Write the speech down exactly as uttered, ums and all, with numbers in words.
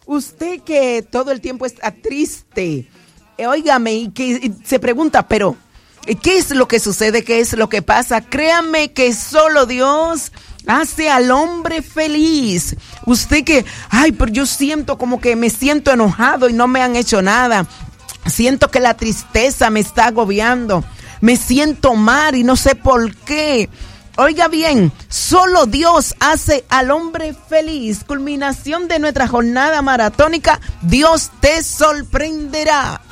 Usted que todo el tiempo está triste, eh, óigame, y que y se pregunta, pero ¿qué es lo que sucede? ¿Qué es lo que pasa? Créame que solo Dios hace al hombre feliz. Usted que, ay, pero yo siento como que me siento enojado y no me han hecho nada. Siento que la tristeza me está agobiando. Me siento mal y no sé por qué. Oiga bien, solo Dios hace al hombre feliz. Culminación de nuestra jornada maratónica. Dios te sorprenderá.